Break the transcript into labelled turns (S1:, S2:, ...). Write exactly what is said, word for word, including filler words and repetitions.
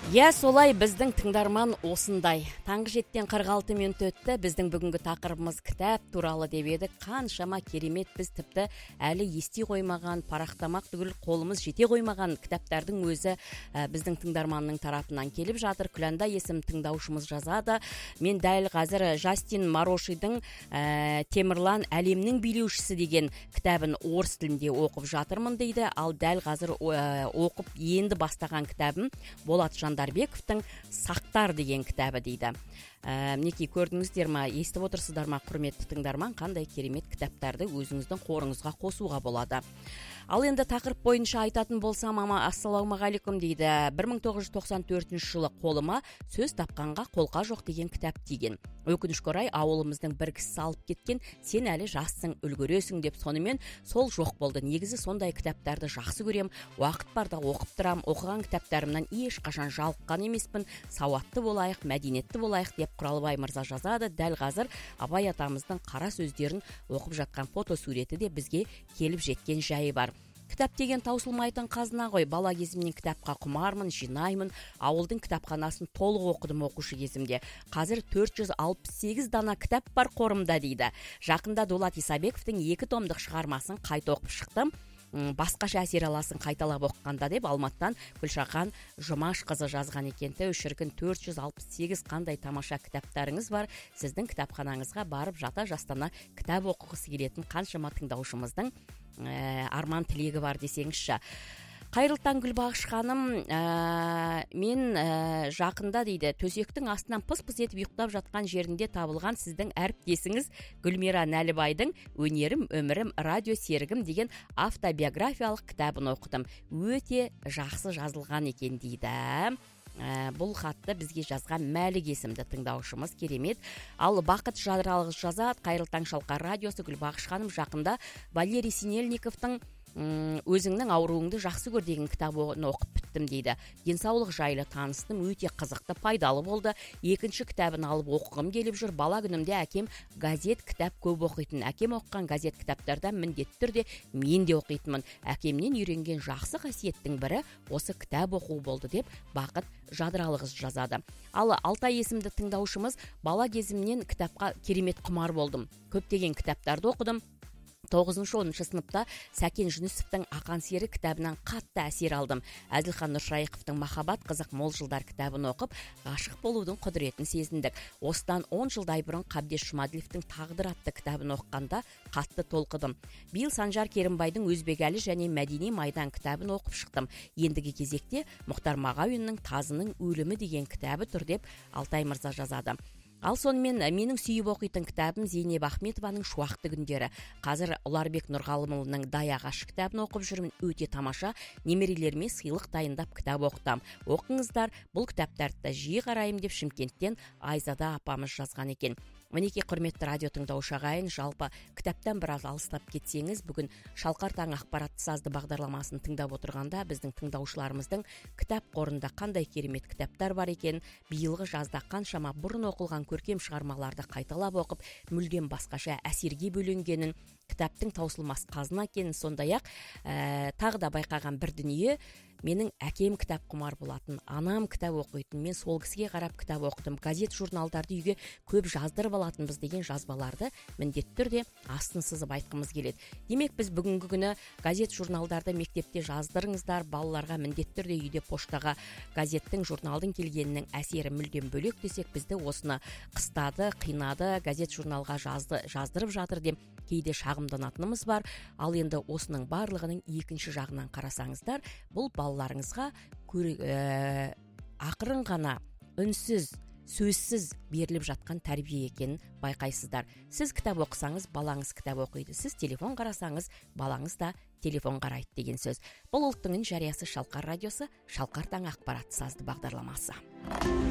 S1: Иә, солай біздің тыңдарман осындай. Таңғы жеттен қырық алты минут өтті. Біздің бүгінгі тақырыбымыз кітап туралы деп едік. Қаншама керемет, біз тіпті әлі ести қоймаған, парақтамақ түгіл қолымыз жете қоймаған кітаптардың өзі ә, біздің тыңдарманның тарапынан келіп жатыр. Күләнда есім тыңдаушымыз жазады. Мен дәл қазір Жастин Морошидің ә, Темірлан әлемнің билеушісі деген кітабын орыс тілінде оқып жатырмын дейді. Ал дәл қазір ә, оқып енді бастаған кітабым Болат Жандарбековтың Сақтар деген кітабы дейді. Ә, мінекей көрдіңіздер ма, естіп отырсыздар ма, құрметті тыңдарман, қандай керемет кітаптарды өзіңіздің қорыңызға қосуға болады. Ал енді тақырып бойынша айтатын болсам, ама ассалаумағалейкум дейді. бір мың тоғыз жүз тоқсан төртінші жылы қолыма сөз тапқанға қолқа жоқ деген кітап тиген. Өкінішке орай ауылымыздың бір кісісі алып кеткен, сен әлі жассың, үлгересің деп, сонымен сол жоқ болды. Негізі сондай кітаптарды жақсы көрем, уақыт барда оқып тұрам, оқыған кітаптарымнан ешқашан жалыққан емеспін, сауатты болайық, мәдениетті болайық деп Құралбай мырза жазады. Дәл қазір Абай атамыздың қара сөздерін оқып жатқан фотосуреті де бізге келіп жеткен жайы бар. Кітап деген таусылмайтын қазына ғой. Бала кезімнен кітапқа құмармын, жинаймын. Ауылдың кітапханасын толық оқыдым оқушы кезімде. Қазір төрт жүз алпыс сегіз дана кітап бар қорымда дейді. Жақында Дулат Исабековтың екі томдық шығармасын қайта оқып шықтым. Басқаша әсер аласын қайталап оқығанда деп Алматыдан Күлшақан Жұмаш қызы жазған екен. Шіркін, төрт жүз алпыс сегіз қандай тамаша кітаптарыңыз бар. Сіздің кітапханаңызға барып жата жастана кітап оқығысы келетін қаншама тыңдаушымыздың ә, арман тілегі бар десеңізші. Қайырлы таң Гүлбағыш ханым, ә, мен ә, жақында дейді, төсектің астынан пыс-пыс етіп ұйықтап жатқан жерінде табылған сіздің әріптесіңіз Гүлмира Нәлібайдың Өнерім, өмірім, радио серігім деген автобиографиялық кітабын оқыдым. Өте жақсы жазылған екен дейді. Ә, бұл хатты бізге жазған Мәлік есімді тыңдаушымыз, керемет. Ал Бақыт Жадыралғыз жазады. Қайырлы таң Шалқар радиосы, Гүлбағыш ханым, жақында Валерий Синельниковтың өзіңнің ауруыңды жақсы көр деген кітабын оқып біттім дейді. Денсаулық жайлы таныстым, өте қызықты, пайдалы болды. Екінші кітабын алып оқығым келіп жүр. Бала күнімде әкем газет кітап көп оқитын. Әкем оқыған газет кітаптардан міндетті түрде мен де оқитынмын. Әкемнен үйренген жақсы қасиеттің бірі осы кітап оқу болды деп Бақыт Жадыралғыз жазады. Ал Алтай есімді тыңдаушымыз, бала кезімнен кітапқа керемет құмар болдым. Көптеген кітаптарды оқыдым. тоғызыншы оныншы сыныпта Сәкен Жүнісовтың Ақан сері кітабынан қатты әсер алдым. Әзілхан Нұршайықовтың Махаббат қызық мол жылдар кітабын оқып, ғашық болудың құдіретін сезіндік. Осыдан он жылдай бұрын Қабдеш Жұмаділовтің Тағдыр атты кітабын оқығанда қатты толқыдым. Биыл Санжар Керімбайдың Өзбекәлі және Мәдени майдан кітабын оқып шықтым. Ендігі кезекте Мұхтар Мағауиннің Тазының өлімі деген кітабы тұр деп Алтай мырза жазады. Ал сонымен менің сүйіп оқитын кітабым Зейнеп Ахметованың Шуақты күндері. Қазір Ұларбек Нұрғалымұлының Даяғаш кітабын оқып жүрмін. Өте тамаша, немерелеріме сыйлық дайындап кітап оқытам. Оқыңыздар, бұл кітаптарды жиі қараймын деп Шымкенттен Айзада апамыз жазған екен. Мінекей құрметті радио тыңдаушы ағайын, жалпы кітаптан біраз алыстап кетсеңіз, бүгін Шалқар таң ақпаратты сазды бағдарламасын тыңдап отырғанда біздің тыңдаушыларымыздың кітап қорында қандай керемет кітаптар бар екен, биылғы жазда қаншама бұрын оқылған көркем шығармаларды қайталап оқып, мүлдем басқаша әсерге бөленгенін, кітаптың таусылмас қазына екенін, сондай-ақ ә, тағы да байқаған бір дүние, менің әкем кітап құмар болатын, анам кітап оқитын, мен сол кісіге қарап кітап оқыдым. Газет журналдарды үйге көп жаздырып алатынбыз деген жазбаларды міндетті түрде астын сызып айтқымыз келеді. Демек біз бүгінгі күні газет журналдарды мектепте жаздырыңыздар, балаларға міндетті түрде үйде поштаға газеттің журналдың келгенінің әсері мүлдем бөлек десек, бізді осыны қыстады, қинады, газет журналға жазды, жаздырып жатыр деп кейде шағымданатынымыз бар. Ал енді осының барлығының екінші жағынан қарасаңыздар, бұл балаларыңызға ә, ақырын ғана, үнсіз, сөзсіз беріліп жатқан тәрбие екенін байқайсыздар. Сіз кітап оқысаңыз, балаңыз кітап оқиды. Сіз телефон қарасаңыз, балаңыз да телефон қарайды деген сөз. Бұл ұлттың үн жариясы Шалқар радиосы, Шалқар таң ақпаратты сазды бағдарламасы.